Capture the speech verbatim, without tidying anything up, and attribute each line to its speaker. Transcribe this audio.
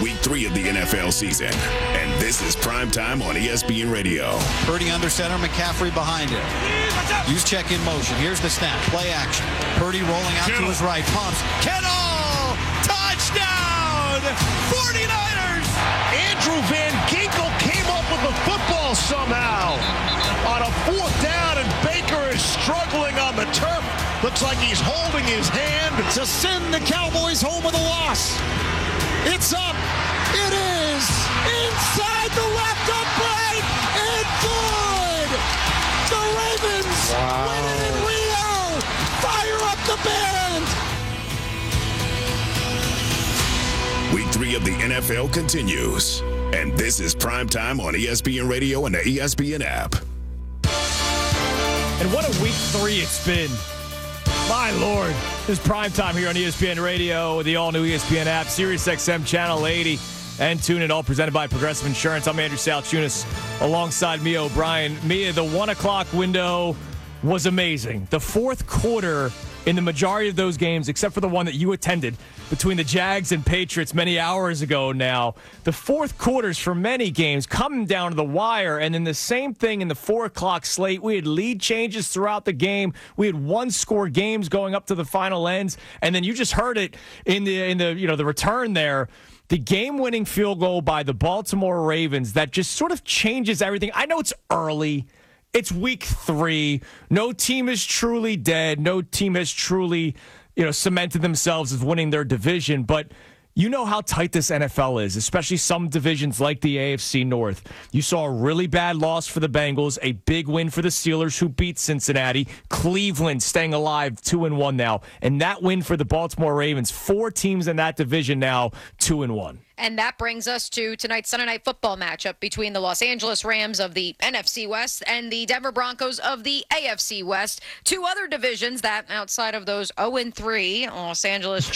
Speaker 1: week three of the N F L season. And this is Primetime on E S P N Radio.
Speaker 2: Purdy under center, McCaffrey behind him. Use check in motion. Here's the snap. Play action. Purdy rolling out to his right. Pumps. Kittle! Touchdown! forty-niners!
Speaker 3: Andrew Van Ginkel came up with the football somehow on a fourth down, and Baker is struggling on the turf. Looks like he's holding his hand
Speaker 4: to send the Cowboys home with a loss. It's up. It is inside the left upright and good. The Ravens wow. win it in Rio. Fire up the band.
Speaker 1: Week three of the N F L continues. And this is Primetime on E S P N Radio and the E S P N app.
Speaker 5: And what a week three it's been. My Lord. This is Primetime here on E S P N Radio, the all-new E S P N app, Sirius X M Channel eighty, and tune in, all presented by Progressive Insurance. I'm Andrew Salchunas alongside Mia O'Brien. Mia, the one o'clock window was amazing. The fourth quarter in the majority of those games, except for the one that you attended between the Jags and Patriots many hours ago now, the fourth quarters for many games coming down to the wire, and then the same thing in the four o'clock slate. We had lead changes throughout the game. We had one-score games going up to the final ends, and then you just heard it in the in the you know the return there. The game-winning field goal by the Baltimore Ravens that just sort of changes everything. I know it's early. It's week three. No team is truly dead. No team has truly, you know, cemented themselves as winning their division. But you know how tight this N F L is, especially some divisions like the A F C North. You saw a really bad loss for the Bengals, a big win for the Steelers, who beat Cincinnati. Cleveland staying alive, two and one now, and that win for the Baltimore Ravens. Four teams in that division now, two and one.
Speaker 6: And that brings us to tonight's Sunday Night Football matchup between the Los Angeles Rams of the N F C West and the Denver Broncos of the A F C West. Two other divisions that, outside of those oh and three Los Angeles